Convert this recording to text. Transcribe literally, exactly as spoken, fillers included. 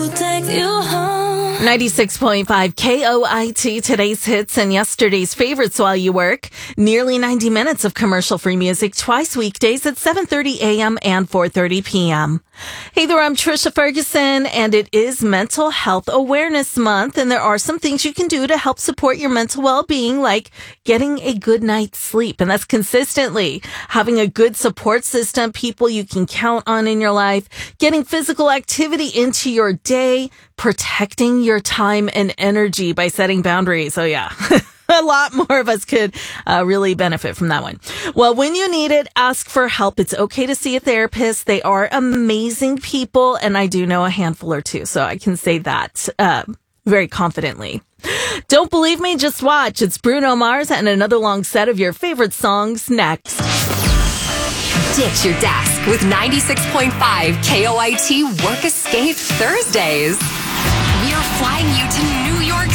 Take you home. ninety-six point five K O I T, today's hits and yesterday's favorites while you work. Nearly ninety minutes of commercial-free music twice weekdays at seven thirty a.m. and four thirty p.m. Hey there, I'm Trisha Ferguson, and it is Mental Health Awareness Month, and there are some things you can do to help support your mental well-being, like getting a good night's sleep, and that's consistently. Having a good support system, people you can count on in your life, getting physical activity into your day, protecting your time and energy by setting boundaries. Oh, yeah. A lot more of us could uh, really benefit from that one. Well, when you need it, ask for help. It's okay to see a therapist. They are amazing people, and I do know a handful or two, so I can say that uh, very confidently. Don't believe me? Just watch. It's Bruno Mars and another long set of your favorite songs next. Ditch your desk with ninety-six point five K O I T Work Escape Thursdays.